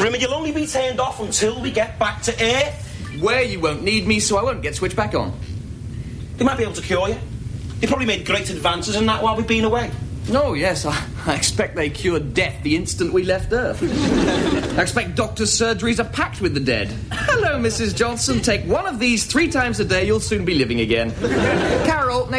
Remember, you'll only be turned off until we get back to Earth. Where you won't need me, so I won't get switched back on. They might be able to cure you. They probably made great advances in that while we've been away. Oh, yes, I expect they cured death the instant we left Earth. I expect doctors' surgeries are packed with the dead. Hello, Mrs. Johnson. Take one of these 3 times a day, you'll soon be living again. Carol,